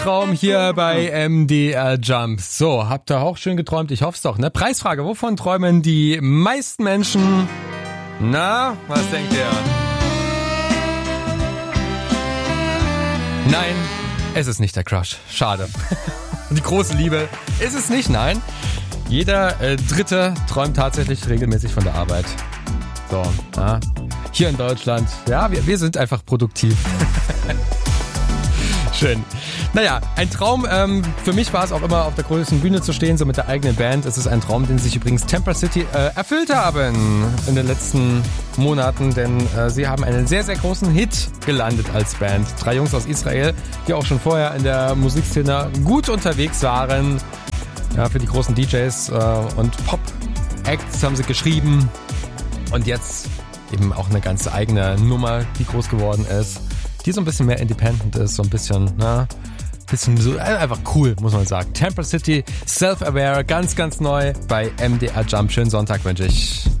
Traum hier bei MDR Jump. So, habt ihr auch schön geträumt? Ich hoffe es doch, ne? Preisfrage, wovon träumen die meisten Menschen? Na, was denkt ihr? Nein, es ist nicht der Crush. Schade. Die große Liebe ist es nicht, nein. Jeder Dritte träumt tatsächlich regelmäßig von der Arbeit. So, ja. Hier in Deutschland, ja, wir sind einfach produktiv. Schön. Naja, ein Traum, für mich war es auch immer auf der größten Bühne zu stehen, so mit der eigenen Band. Es ist ein Traum, den sich übrigens Temper City erfüllt haben in den letzten Monaten, denn sie haben einen sehr, sehr großen Hit gelandet als Band. 3 Jungs aus Israel, die auch schon vorher in der Musikszene gut unterwegs waren. Ja, für die großen DJs und Pop-Acts haben sie geschrieben und jetzt eben auch eine ganz eigene Nummer, die groß geworden ist, die so ein bisschen mehr independent ist, so ein bisschen, bisschen so, einfach cool, muss man sagen. Temper City, Self-Aware, ganz, ganz neu bei MDR Jump. Schönen Sonntag wünsche ich.